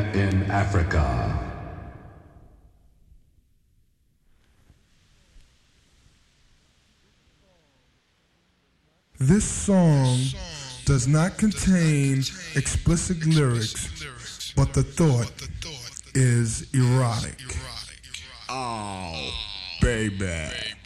in Africa. This song does not contain explicit lyrics, but the thought is erotic. Oh, baby.